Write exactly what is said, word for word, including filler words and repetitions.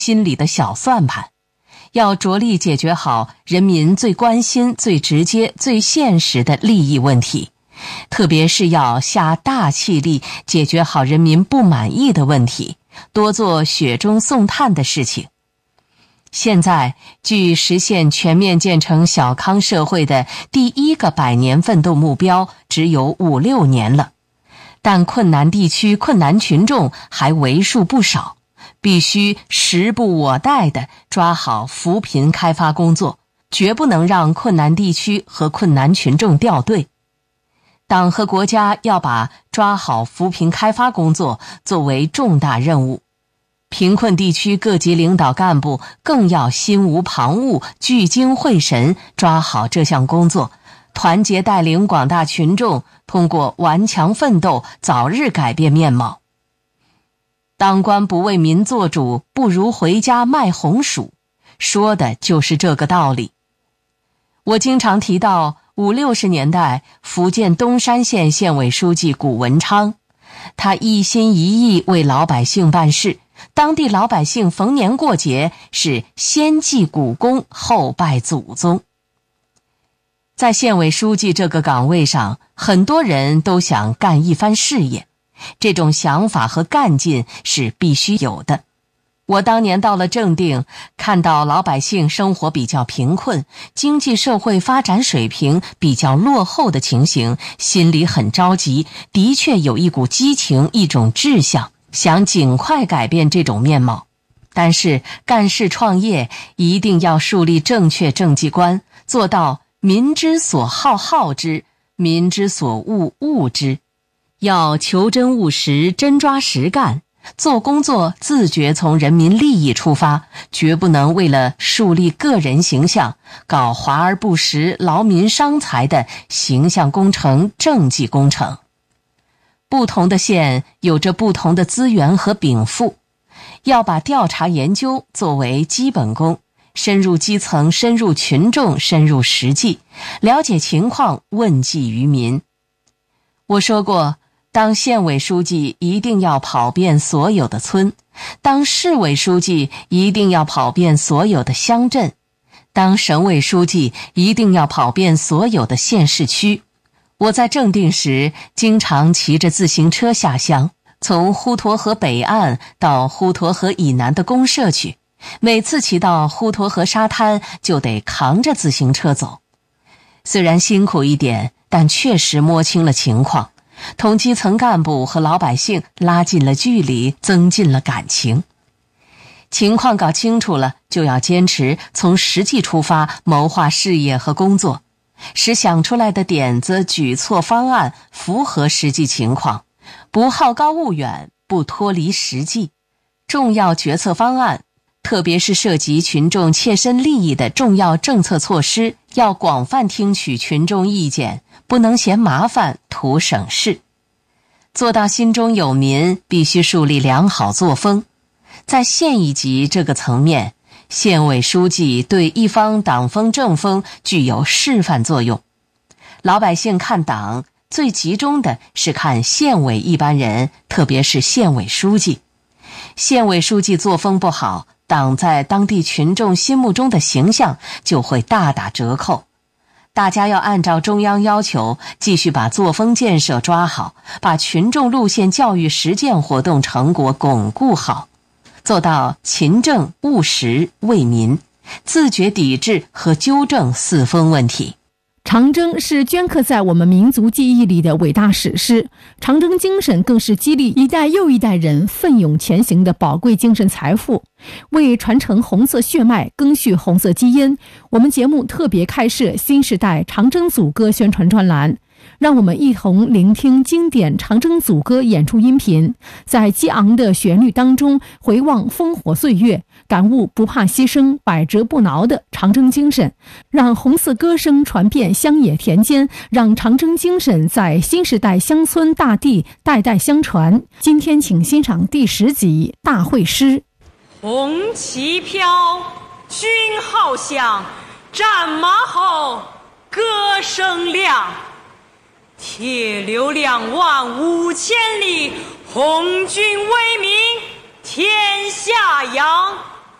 心里的小算盘，要着力解决好人民最关心、最直接、最现实的利益问题，特别是要下大气力解决好人民不满意的问题，多做雪中送炭的事情。现在距实现全面建成小康社会的第一个百年奋斗目标只有五六年了，但困难地区困难群众还为数不少，必须时不我待地抓好扶贫开发工作，绝不能让困难地区和困难群众掉队。党和国家要把抓好扶贫开发工作作为重大任务，贫困地区各级领导干部更要心无旁骛，聚精会神抓好这项工作，团结带领广大群众通过顽强奋斗早日改变面貌。当官不为民做主，不如回家卖红薯，说的就是这个道理。我经常提到五六十年代福建东山县县委书记谷文昌，他一心一意为老百姓办事，当地老百姓逢年过节是先祭古公后拜祖宗。在县委书记这个岗位上，很多人都想干一番事业，这种想法和干劲是必须有的。我当年到了正定，看到老百姓生活比较贫困，经济社会发展水平比较落后的情形，心里很着急，的确有一股激情，一种志向，想尽快改变这种面貌。但是干事创业一定要树立正确政绩观，做到民之所好好之，民之所恶恶之，要求真务实，真抓实干，做工作自觉从人民利益出发，绝不能为了树立个人形象，搞华而不实、劳民伤财的形象工程、政绩工程。不同的县有着不同的资源和禀赋，要把调查研究作为基本功，深入基层，深入群众，深入实际，了解情况，问计于民。我说过，当县委书记一定要跑遍所有的村，当市委书记一定要跑遍所有的乡镇，当省委书记一定要跑遍所有的县市区。我在正定时经常骑着自行车下乡，从滹沱河北岸到滹沱河以南的公社去，每次骑到滹沱河沙滩就得扛着自行车走。虽然辛苦一点，但确实摸清了情况，同基层干部和老百姓拉近了距离，增进了感情。情况搞清楚了，就要坚持从实际出发，谋划事业和工作，使想出来的点子、举措、方案符合实际情况，不好高骛远，不脱离实际。重要决策方案，特别是涉及群众切身利益的重要政策措施，要广泛听取群众意见，不能嫌麻烦图省事。做到心中有民，必须树立良好作风。在县一级这个层面，县委书记对一方党风政风具有示范作用。老百姓看党，最集中的是看县委一般人，特别是县委书记。县委书记作风不好，党在当地群众心目中的形象就会大打折扣。大家要按照中央要求，继续把作风建设抓好，把群众路线教育实践活动成果巩固好，做到勤政务实为民，自觉抵制和纠正四风问题。 长征是镌刻在我们民族记忆里的伟大史诗，长征精神更是激励一代又一代人奋勇前行的宝贵精神财富。为传承红色血脉，赓续红色基因，我们节目特别开设新时代长征组歌宣传专栏，让我们一同聆听经典长征组歌演出音频，在激昂的旋律当中回望烽火岁月，感悟不怕牺牲、百折不挠的长征精神，让红色歌声传遍乡野田间，让长征精神在新时代乡村大地代代相传。今天请欣赏第十集大会诗。 红旗飘，军号响，战马吼，歌声亮。铁流两万五千里，红军威名天下扬。